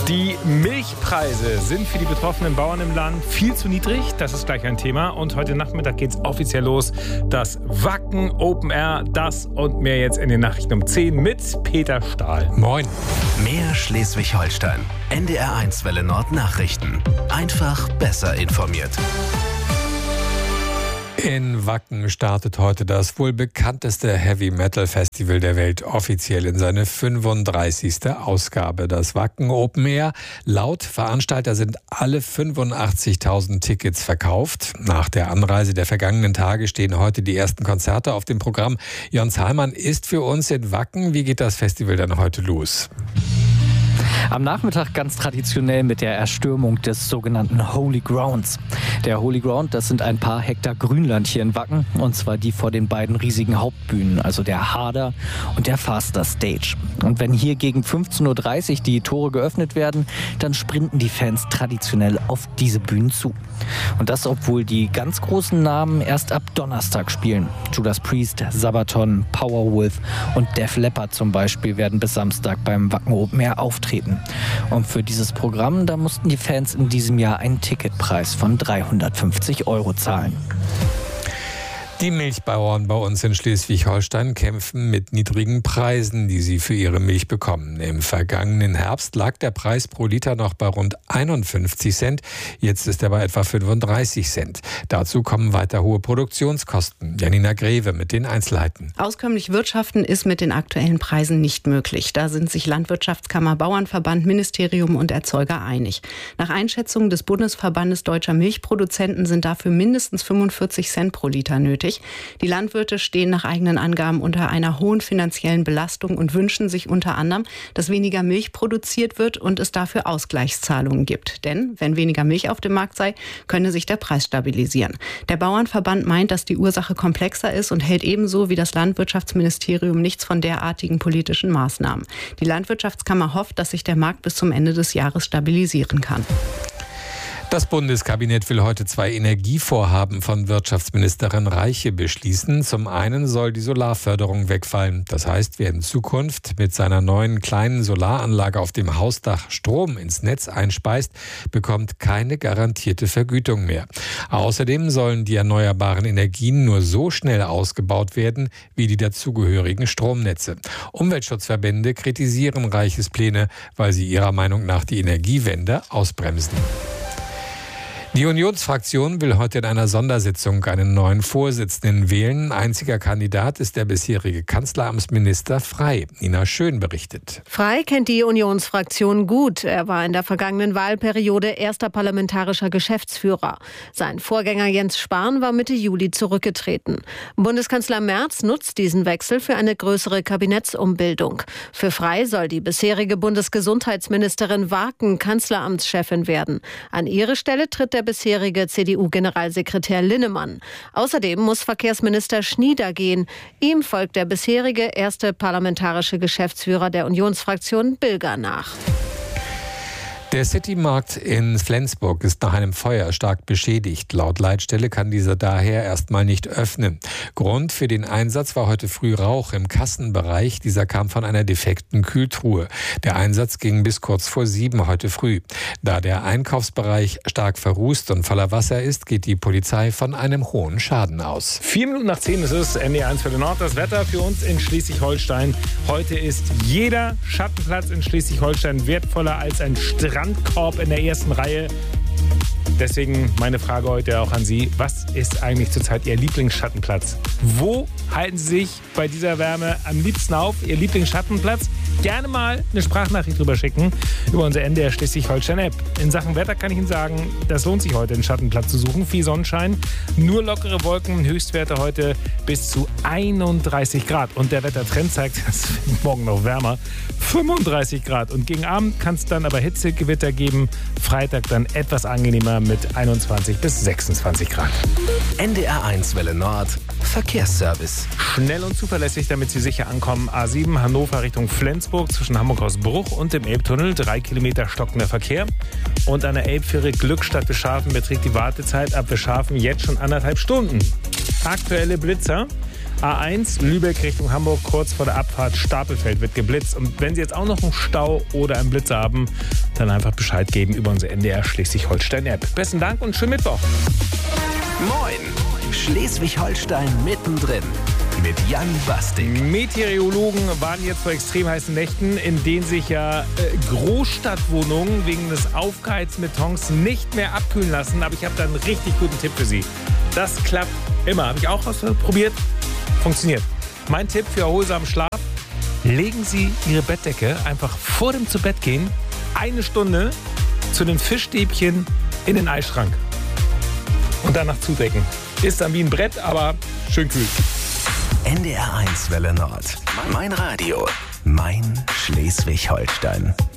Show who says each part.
Speaker 1: Die Milchpreise sind für die betroffenen Bauern im Land viel zu niedrig. Das ist gleich ein Thema. Und heute Nachmittag geht es offiziell los. Das Wacken Open Air, das und mehr jetzt in den Nachrichten um 10 mit Peter Stahl.
Speaker 2: Moin.
Speaker 3: Mehr Schleswig-Holstein. NDR1 Welle Nord Nachrichten. Einfach besser informiert.
Speaker 2: In Wacken startet heute das wohl bekannteste Heavy-Metal-Festival der Welt offiziell in seine 35. Ausgabe. Das Wacken Open Air. Laut Veranstalter sind alle 85.000 Tickets verkauft. Nach der Anreise der vergangenen Tage stehen heute die ersten Konzerte auf dem Programm. Jons Heilmann ist für uns in Wacken. Wie geht das Festival dann heute los?
Speaker 4: Am Nachmittag ganz traditionell mit der Erstürmung des sogenannten Holy Grounds. Der Holy Ground, das sind ein paar Hektar Grünland hier in Wacken. Und zwar die vor den beiden riesigen Hauptbühnen, also der Harder und der Faster Stage. Und wenn hier gegen 15.30 Uhr die Tore geöffnet werden, dann sprinten die Fans traditionell auf diese Bühnen zu. Und das, obwohl die ganz großen Namen erst ab Donnerstag spielen. Judas Priest, Sabaton, Powerwolf und Def Leppard zum Beispiel werden bis Samstag beim Wacken Open Air auftreten. Und für dieses Programm, da mussten die Fans in diesem Jahr einen Ticketpreis von 350 € zahlen.
Speaker 2: Die Milchbauern bei uns in Schleswig-Holstein kämpfen mit niedrigen Preisen, die sie für ihre Milch bekommen. Im vergangenen Herbst lag der Preis pro Liter noch bei rund 51 Cent. Jetzt ist er bei etwa 35 Cent. Dazu kommen weiter hohe Produktionskosten. Janina Greve mit den Einzelheiten.
Speaker 5: Auskömmlich wirtschaften ist mit den aktuellen Preisen nicht möglich. Da sind sich Landwirtschaftskammer, Bauernverband, Ministerium und Erzeuger einig. Nach Einschätzung des Bundesverbandes Deutscher Milchproduzenten sind dafür mindestens 45 Cent pro Liter nötig. Die Landwirte stehen nach eigenen Angaben unter einer hohen finanziellen Belastung und wünschen sich unter anderem, dass weniger Milch produziert wird und es dafür Ausgleichszahlungen gibt. Denn wenn weniger Milch auf dem Markt sei, könne sich der Preis stabilisieren. Der Bauernverband meint, dass die Ursache komplexer ist und hält ebenso wie das Landwirtschaftsministerium nichts von derartigen politischen Maßnahmen. Die Landwirtschaftskammer hofft, dass sich der Markt bis zum Ende des Jahres stabilisieren kann.
Speaker 2: Das Bundeskabinett will heute 2 Energievorhaben von Wirtschaftsministerin Reiche beschließen. Zum einen soll die Solarförderung wegfallen. Das heißt, wer in Zukunft mit seiner neuen kleinen Solaranlage auf dem Hausdach Strom ins Netz einspeist, bekommt keine garantierte Vergütung mehr. Außerdem sollen die erneuerbaren Energien nur so schnell ausgebaut werden wie die dazugehörigen Stromnetze. Umweltschutzverbände kritisieren Reiches Pläne, weil sie ihrer Meinung nach die Energiewende ausbremsen. Die Unionsfraktion will heute in einer Sondersitzung einen neuen Vorsitzenden wählen. Einziger Kandidat ist der bisherige Kanzleramtsminister Frey. Nina Schön berichtet.
Speaker 6: Frey kennt die Unionsfraktion gut. Er war in der vergangenen Wahlperiode erster parlamentarischer Geschäftsführer. Sein Vorgänger Jens Spahn war Mitte Juli zurückgetreten. Bundeskanzler Merz nutzt diesen Wechsel für eine größere Kabinettsumbildung. Für Frey soll die bisherige Bundesgesundheitsministerin Waaken Kanzleramtschefin werden. An ihre Stelle tritt der bisherige CDU-Generalsekretär Linnemann. Außerdem muss Verkehrsminister Schnieder gehen. Ihm folgt der bisherige erste parlamentarische Geschäftsführer der Unionsfraktion Bilger nach.
Speaker 2: Der Citymarkt in Flensburg ist nach einem Feuer stark beschädigt. Laut Leitstelle kann dieser daher erstmal nicht öffnen. Grund für den Einsatz war heute früh Rauch im Kassenbereich. Dieser kam von einer defekten Kühltruhe. Der Einsatz ging bis kurz vor 7 heute früh. Da der Einkaufsbereich stark verrußt und voller Wasser ist, geht die Polizei von einem hohen Schaden aus.
Speaker 1: 4 Minuten nach 10 ist es, NDR1 Welle Nord. Das Wetter für uns in Schleswig-Holstein. Heute ist jeder Schattenplatz in Schleswig-Holstein wertvoller als ein Strandkorb in der ersten Reihe. Deswegen meine Frage heute auch an Sie. Was ist eigentlich zurzeit Ihr Lieblingsschattenplatz? Wo halten Sie sich bei dieser Wärme am liebsten auf? Ihr Lieblingsschattenplatz? Gerne mal eine Sprachnachricht drüber schicken über unsere NDR Schleswig-Holstein-App. In Sachen Wetter kann ich Ihnen sagen, das lohnt sich heute, einen Schattenplatz zu suchen. Viel Sonnenschein, nur lockere Wolken, Höchstwerte heute bis zu 31 Grad. Und der Wettertrend zeigt, es wird morgen noch wärmer, 35 Grad. Und gegen Abend kann es dann aber Hitzegewitter geben. Freitag dann etwas angenehmer mit 21 bis 26 Grad.
Speaker 3: NDR1 Welle Nord, Verkehrsservice.
Speaker 1: Schnell und zuverlässig, damit Sie sicher ankommen. A7 Hannover Richtung Flensburg zwischen Hamburg-Hausbruch und dem Elbtunnel. 3 Kilometer stockender Verkehr. Und an der Elbfähre Glückstadt Bescharfen beträgt die Wartezeit ab Bescharfen jetzt schon 1,5 Stunden. Aktuelle Blitzer. A1 Lübeck Richtung Hamburg, kurz vor der Abfahrt Stapelfeld wird geblitzt. Und wenn Sie jetzt auch noch einen Stau oder einen Blitzer haben, dann einfach Bescheid geben über unsere NDR Schleswig-Holstein-App. Besten Dank und schönen Mittwoch.
Speaker 3: Moin, Schleswig-Holstein mittendrin mit Jan Bastik.
Speaker 1: Meteorologen waren jetzt vor extrem heißen Nächten, in denen sich ja Großstadtwohnungen wegen des aufgeheizten Betons nicht mehr abkühlen lassen. Aber ich habe da einen richtig guten Tipp für Sie. Das klappt immer. Habe ich auch ausprobiert. Funktioniert. Mein Tipp für erholsamen Schlaf: Legen Sie Ihre Bettdecke einfach vor dem Zubettgehen 1 Stunde zu den Fischstäbchen in den Eisschrank. Und danach zudecken. Ist dann wie ein Brett, aber schön kühl.
Speaker 3: NDR 1 Welle Nord. Mein Radio. Mein Schleswig-Holstein.